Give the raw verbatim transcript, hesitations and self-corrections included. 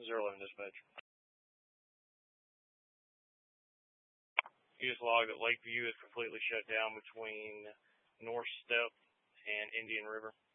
Zero eleven dispatch. You just log that Lakeview is completely shut down between North Step and Indian River.